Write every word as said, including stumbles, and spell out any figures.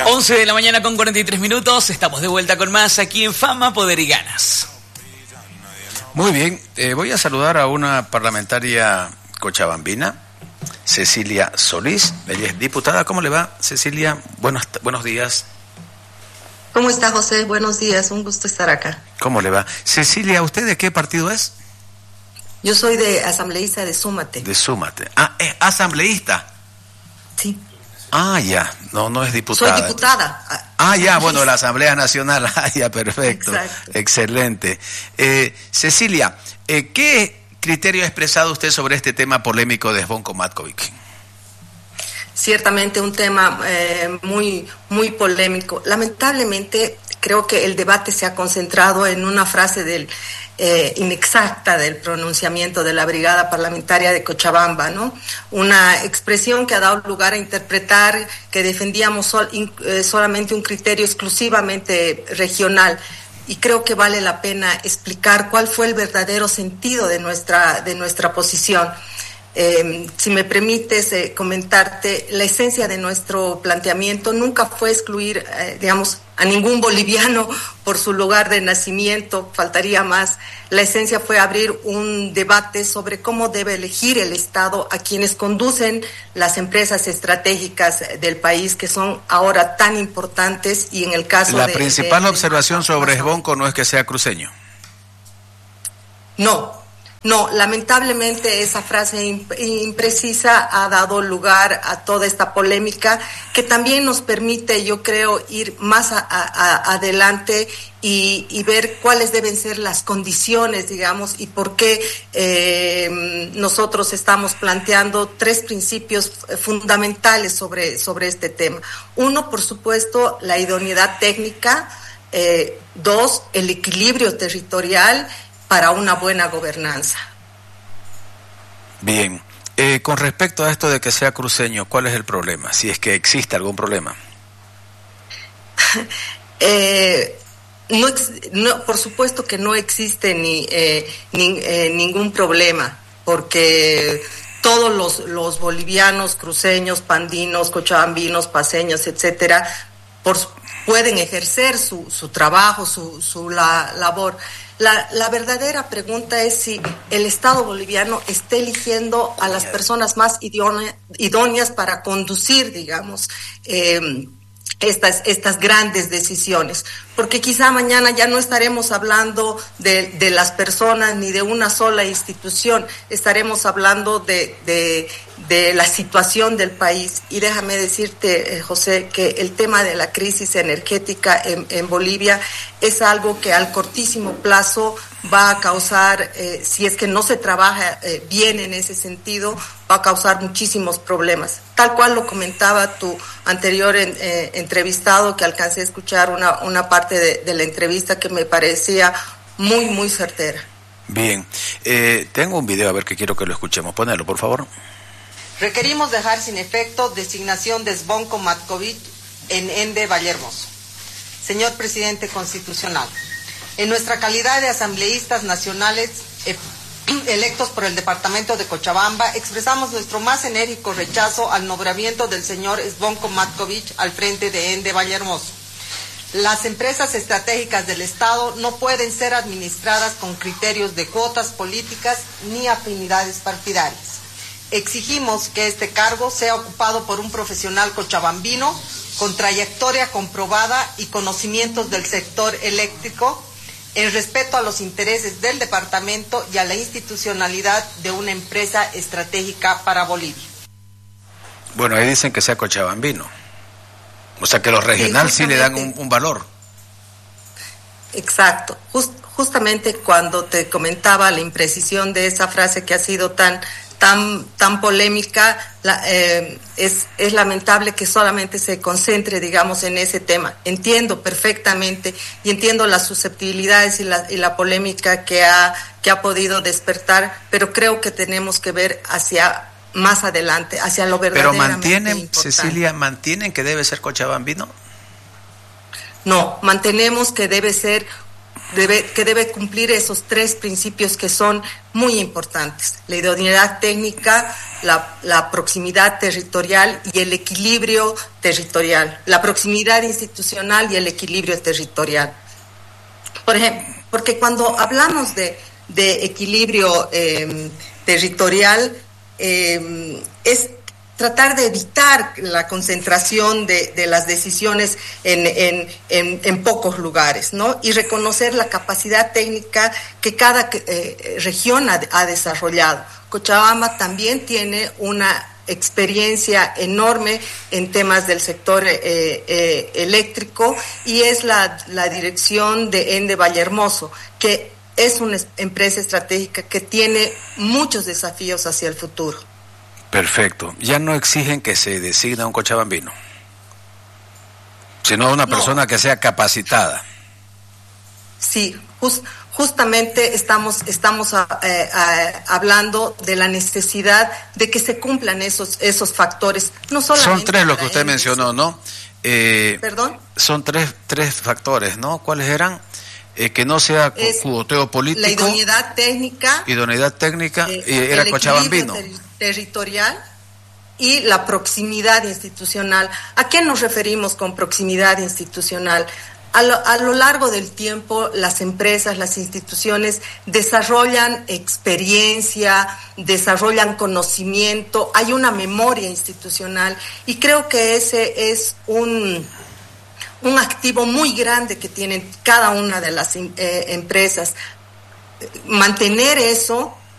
once de la mañana con cuarenta y tres minutos, estamos de vuelta con más aquí en Fama, Poder y Ganas. Muy bien, eh, voy a saludar a una parlamentaria cochabambina, Cecilia Solís. Ella es diputada. ¿Cómo le va, Cecilia? Buenos, buenos días. ¿Cómo está, José? Buenos días, un gusto estar acá. ¿Cómo le va? Cecilia, ¿usted de qué partido es? Yo soy de asambleísta de Súmate. De Súmate. Ah, ¿es asambleísta? Sí. Ah, ya, no, no es diputada. Soy diputada. Ah, ya, bueno, de la Asamblea Nacional. Ah, ya, perfecto. Exacto. Excelente. Eh, Cecilia, eh, ¿qué criterio ha expresado usted sobre este tema polémico de Zvonko Matković? Ciertamente un tema eh, muy, muy polémico. Lamentablemente, creo que el debate se ha concentrado en una frase del eh, inexacta del pronunciamiento de la Brigada Parlamentaria de Cochabamba, ¿no? Una expresión que ha dado lugar a interpretar que defendíamos sol, in, eh, solamente un criterio exclusivamente regional. Y creo que vale la pena explicar cuál fue el verdadero sentido de nuestra, de nuestra posición. Eh, si me permites eh, comentarte, la esencia de nuestro planteamiento nunca fue excluir, eh, digamos, a ningún boliviano por su lugar de nacimiento, faltaría más. La esencia fue abrir un debate sobre cómo debe elegir el Estado a quienes conducen las empresas estratégicas del país, que son ahora tan importantes, y en el caso la de... La principal de, de, observación de, sobre de, Zvonko no es que sea cruceño. No. No, lamentablemente esa frase imprecisa ha dado lugar a toda esta polémica que también nos permite, yo creo, ir más a, a, adelante y, y ver cuáles deben ser las condiciones, digamos, y por qué eh, nosotros estamos planteando tres principios fundamentales sobre, sobre este tema. Uno, por supuesto, la idoneidad técnica. Eh, dos, el equilibrio territorial para una buena gobernanza. Bien, eh, con respecto a esto de que sea cruceño, ¿cuál es el problema? Si es que existe algún problema. eh, no, no, por supuesto que no existe ni, eh, ni eh, ningún problema, porque todos los, los bolivianos, cruceños, pandinos, cochabambinos, paseños, etcétera, por, pueden ejercer su, su trabajo, su, su la, labor. La, la verdadera pregunta es si el Estado boliviano está eligiendo a las personas más idóneas, idóneas para conducir, digamos, eh, estas, estas grandes decisiones. Porque quizá mañana ya no estaremos hablando de, de las personas ni de una sola institución, estaremos hablando de, de, de la situación del país. Y déjame decirte, eh, José, que el tema de la crisis energética en, en Bolivia es algo que al cortísimo plazo va a causar, eh, si es que no se trabaja eh, bien en ese sentido, va a causar muchísimos problemas. Tal cual lo comentaba tu anterior en, eh, entrevistado, que alcancé a escuchar una, una parte de, de la entrevista que me parecía muy, muy certera. Bien, eh, tengo un video, a ver que quiero que lo escuchemos. Ponelo, por favor. Requerimos dejar sin efecto designación de Zvonko Matković en Ende Vallehermoso. Señor Presidente Constitucional, en nuestra calidad de asambleístas nacionales eh, electos por el Departamento de Cochabamba, expresamos nuestro más enérgico rechazo al nombramiento del señor Zvonko Matković al frente de Ende Vallehermoso. Las empresas estratégicas del Estado no pueden ser administradas con criterios de cuotas políticas ni afinidades partidarias. Exigimos que este cargo sea ocupado por un profesional cochabambino con trayectoria comprobada y conocimientos del sector eléctrico, en respeto a los intereses del departamento y a la institucionalidad de una empresa estratégica para Bolivia. Bueno, ahí dicen que sea cochabambino. O sea que los regionales sí, sí le dan un, un valor. Exacto. Just, justamente cuando te comentaba la imprecisión de esa frase que ha sido tan tan tan polémica, la, eh, es es lamentable que solamente se concentre, digamos, en ese tema. Entiendo perfectamente y entiendo las susceptibilidades y la y la polémica que ha que ha podido despertar, pero creo que tenemos que ver hacia más adelante, hacia lo verdaderamente Pero mantienen, importante. Cecilia, ¿mantienen que debe ser cochabambino? No, mantenemos que debe ser Debe, que debe cumplir esos tres principios que son muy importantes: la idoneidad técnica, la, la proximidad territorial y el equilibrio territorial, la proximidad institucional y el equilibrio territorial. Por ejemplo, porque cuando hablamos de, de equilibrio eh, territorial, eh, es tratar de evitar la concentración de, de las decisiones en, en, en, en pocos lugares, ¿no? Y reconocer la capacidad técnica que cada eh, región ha, ha desarrollado. Cochabamba también tiene una experiencia enorme en temas del sector eh, eh, eléctrico y es la, la dirección de Ende Vallehermoso, que es una empresa estratégica que tiene muchos desafíos hacia el futuro. Perfecto. Ya no exigen que se designe un cochabambino, sino una persona no. que sea capacitada. Sí, just, justamente estamos estamos a, eh, a, hablando de la necesidad de que se cumplan esos esos factores. No solamente son tres los que usted mencionó, ¿no? Eh, ¿Perdón? Son tres tres factores, ¿no? ¿Cuáles eran? Eh, que no sea cuoteo político. La idoneidad técnica. Idoneidad técnica eh, y era cochabambino. Ter- territorial y la proximidad institucional. ¿A qué nos referimos con proximidad institucional? A lo, a lo largo del tiempo, las empresas, las instituciones desarrollan experiencia, desarrollan conocimiento, hay una memoria institucional y creo que ese es un, un activo muy grande que tienen cada una de las eh, empresas. Mantener eso